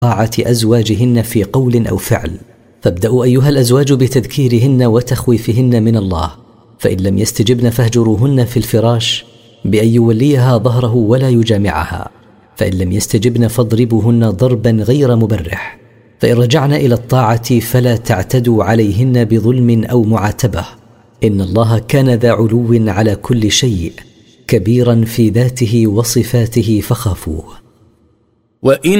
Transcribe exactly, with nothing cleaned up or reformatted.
طاعة أزواجهن في قول أو فعل. فابدأوا أيها الأزواج بتذكيرهن وتخويفهن من الله، فإن لم يستجبن فاهجروهن في الفراش بأن يوليها ظهره ولا يجامعها، فإن لم يستجبن فاضربوهن ضربا غير مبرح. فإن رجعن إلى الطاعة فلا تعتدوا عليهن بظلم أو معاتبة، إن الله كان ذا علو على كل شيء، كبيرا في ذاته وصفاته فخافوه. وإن